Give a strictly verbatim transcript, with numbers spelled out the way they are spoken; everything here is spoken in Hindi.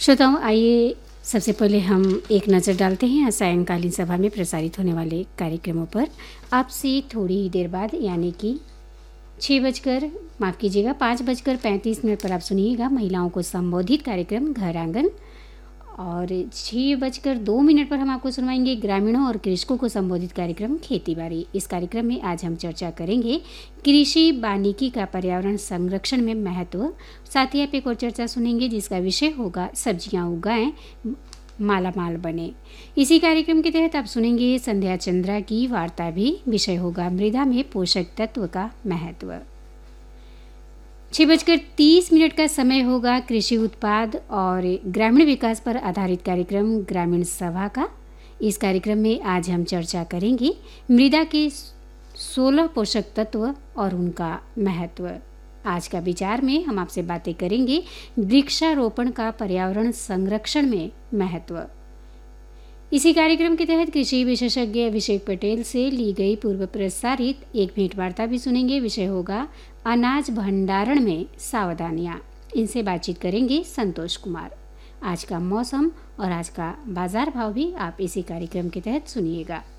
श्रोताओं, आइए सबसे पहले हम एक नज़र डालते हैं आज सायंकालीन सभा में प्रसारित होने वाले कार्यक्रमों पर। आपसे थोड़ी ही देर बाद यानी कि छः बजकर माफ़ कीजिएगा पाँच बजकर पैंतीस मिनट पर आप सुनिएगा महिलाओं को संबोधित कार्यक्रम घर आंगन, और छः बजकर दो मिनट पर हम आपको सुनवाएंगे ग्रामीणों और कृषकों को संबोधित कार्यक्रम खेती बाड़ी। इस कार्यक्रम में आज हम चर्चा करेंगे कृषि वानिकी का पर्यावरण संरक्षण में महत्व। साथ ही आप एक और चर्चा सुनेंगे जिसका विषय होगा सब्जियां उगाएं माला माल बने। इसी कार्यक्रम के तहत आप सुनेंगे संध्या चंद्रा की वार्ता भी। विषय होगा मृदा में पोषक तत्व का महत्व। छः बजकर तीस मिनट का समय होगा कृषि उत्पाद और ग्रामीण विकास पर आधारित कार्यक्रम ग्रामीण सभा का। इस कार्यक्रम में आज हम चर्चा करेंगे मृदा के सोलह पोषक तत्व और उनका महत्व। आज का विचार में हम आपसे बातें करेंगे वृक्षारोपण का पर्यावरण संरक्षण में महत्व। इसी कार्यक्रम के तहत कृषि विशेषज्ञ अभिषेक पटेल से ली गई पूर्व प्रसारित एक मिनट वार्ता भी सुनेंगे। विषय होगा अनाज भंडारण में सावधानियां। इनसे बातचीत करेंगे संतोष कुमार। आज का मौसम और आज का बाजार भाव भी आप इसी कार्यक्रम के तहत सुनिएगा।